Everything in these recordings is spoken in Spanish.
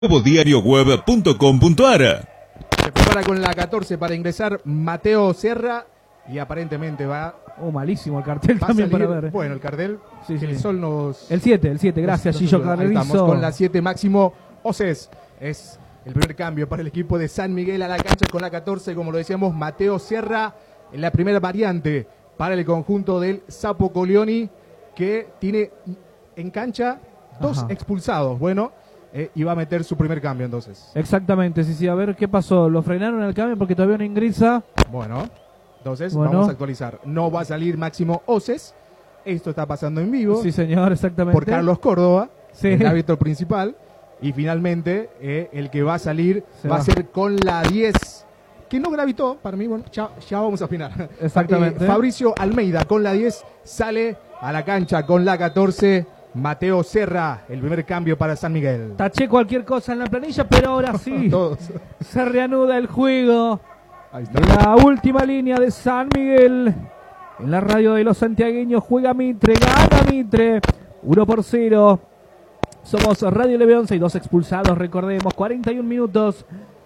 Diarioweb.com.ar. Se prepara con la 14 para ingresar Mateo Serra y aparentemente va... malísimo el cartel también salir, para ver. Bueno, el cartel, sí. el sol nos... El 7, gracias Gillo Carrerizo. Estamos con la 7, Máximo Oces. Es el primer cambio para el equipo de San Miguel a la cancha con la 14, como lo decíamos, Mateo Serra en la primera variante para el conjunto del Sapo Colioni, que tiene en cancha 2 expulsados. Bueno... y va a meter su primer cambio entonces. Exactamente, sí, a ver qué pasó. Lo frenaron el cambio porque todavía no ingresa. Bueno, entonces vamos a actualizar. No va a salir Máximo Oces. Esto está pasando en vivo. Sí, señor, exactamente. Por Carlos Córdoba, sí, el árbitro principal. Y finalmente el que va a salir va a ser con la 10. Que no gravitó, para mí, bueno, ya vamos a opinar. Exactamente. Fabricio Almeida con la 10 sale a la cancha con la 14. Mateo Serra, el primer cambio para San Miguel. Taché cualquier cosa en la planilla, pero ahora sí se reanuda el juego. Ahí está. La última línea de San Miguel. En la radio de los santiagueños juega Mitre, gana Mitre. 1-0. Somos Radio LB11 y 2 expulsados, recordemos. 41 minutos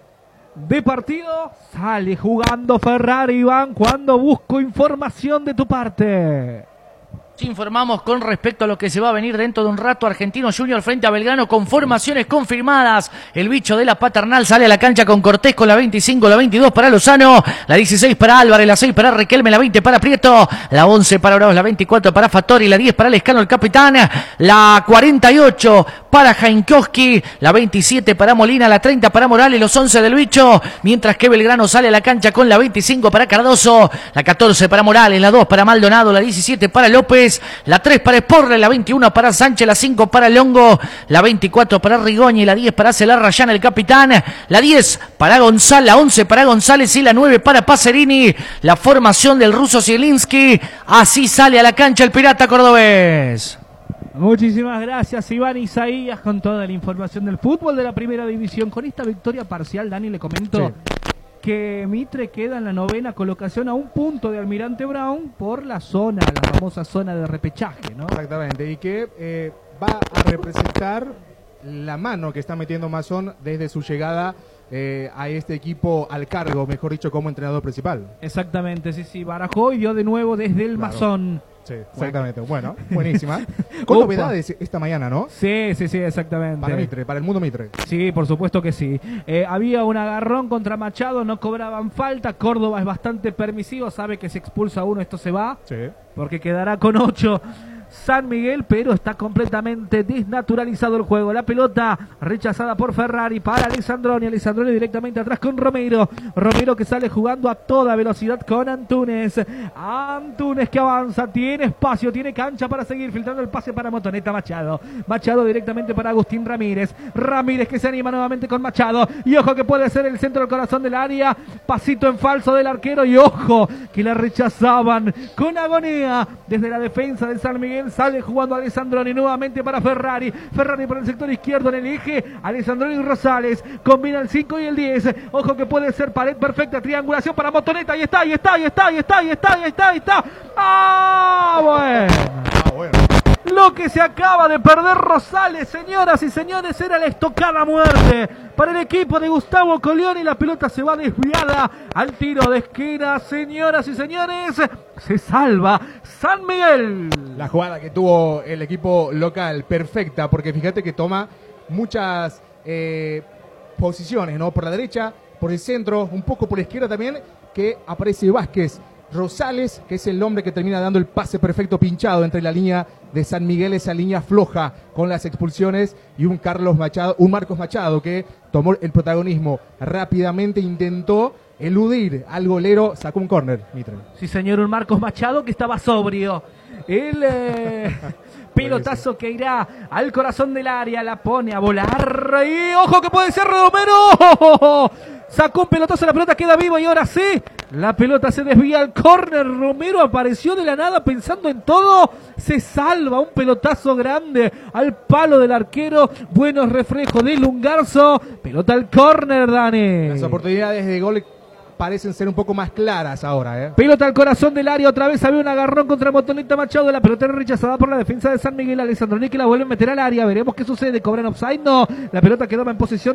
de partido. Sale jugando Ferrari, Iván, cuando busco información de tu parte. Informamos con respecto a lo que se va a venir dentro de un rato. Argentino Junior frente a Belgrano con formaciones confirmadas. El bicho de la Paternal sale a la cancha con Cortés con la 25, la 22 para Lozano, la 16 para Álvarez, la 6 para Riquelme, la 20 para Prieto, la 11 para Bravos, la 24 para Fattori, la 10 para Lescano el capitán, la 48 para Jankowski, la 27 para Molina, la 30 para Morales, los 11 del bicho, mientras que Belgrano sale a la cancha con la 25 para Cardoso, la 14 para Morales, la 2 para Maldonado, la 17 para López, la 3 para Sporle, la 21 para Sánchez, la 5 para Longo, la 24 para Rigoñi, la 10 para Celar Rayán, el capitán, la 10 para González, la 11 para González y la 9 para Pacerini. La formación del ruso Zielinski. Así sale a la cancha el pirata cordobés. Muchísimas gracias, Iván Isaías, con toda la información del fútbol de la primera división. Con esta victoria parcial, Dani, le comento que Mitre queda en la 9ª colocación a un punto de Almirante Brown por la zona, la famosa zona de repechaje, ¿no? Exactamente, y que va a representar la mano que está metiendo Masón desde su llegada a este equipo al cargo, mejor dicho, como entrenador principal. Exactamente, sí, barajó y dio de nuevo desde el Masón. Sí, exactamente. Bueno, buenísima. Con novedades esta mañana, ¿no? Sí, exactamente. Para Mitre, para el mundo Mitre. Sí, por supuesto que sí. Había un agarrón contra Machado, no cobraban falta. Córdoba es bastante permisivo, sabe que si expulsa a uno esto se va. Sí. Porque quedará con 8 San Miguel, pero está completamente desnaturalizado el juego. La pelota rechazada por Ferrari para Alessandroni directamente atrás con Romero que sale jugando a toda velocidad con Antunes que avanza, tiene espacio, tiene cancha para seguir filtrando el pase para Motoneta. Machado directamente para Agustín Ramírez que se anima nuevamente con Machado, y ojo que puede ser el centro del corazón del área, pasito en falso del arquero, y ojo que la rechazaban con agonía desde la defensa de San Miguel. Sale jugando Alessandroni nuevamente para Ferrari por el sector izquierdo en el eje. Alessandroni y Rosales combina el 5 y el 10. Ojo que puede ser pared perfecta, triangulación para Motoneta. Ahí está. Bueno. Lo que se acaba de perder Rosales, señoras y señores, era la estocada muerte para el equipo de Gustavo Colioni. La pelota se va desviada al tiro de esquina, señoras y señores. Se salva San Miguel. La jugada que tuvo el equipo local, perfecta, porque fíjate que toma muchas posiciones, ¿no? Por la derecha, por el centro, un poco por la izquierda también, que aparece Vázquez. Rosales, que es el hombre que termina dando el pase perfecto pinchado entre la línea de San Miguel, esa línea floja con las expulsiones, y un Marcos Machado que tomó el protagonismo rápidamente, intentó eludir al golero, sacó un córner, Mitre. Sí, señor, un Marcos Machado que estaba sobrio. El pelotazo que irá al corazón del área, la pone a volar y ojo que puede ser Romero. Sacó un pelotazo, la pelota queda viva y ahora sí, la pelota se desvía al córner. Romero apareció de la nada pensando en todo, se salva, un pelotazo grande al palo del arquero, buenos reflejos de Lungarzo, pelota al córner, Dani. Las oportunidades de gol parecen ser un poco más claras ahora. Pelota al corazón del área, otra vez había un agarrón contra Motoneta Machado, la pelota era rechazada por la defensa de San Miguel. Alessandro Nicky la vuelve a meter al área, veremos qué sucede, cobran offside, no, la pelota quedaba en posesión